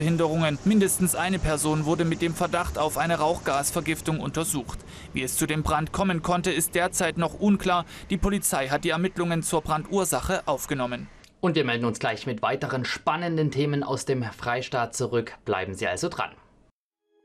Behinderungen. Mindestens eine Person wurde mit dem Verdacht auf eine Rauchgasvergiftung untersucht. Wie es zu dem Brand kommen konnte, ist derzeit noch unklar. Die Polizei hat die Ermittlungen zur Brandursache aufgenommen. Und wir melden uns gleich mit weiteren spannenden Themen aus dem Freistaat zurück. Bleiben Sie also dran.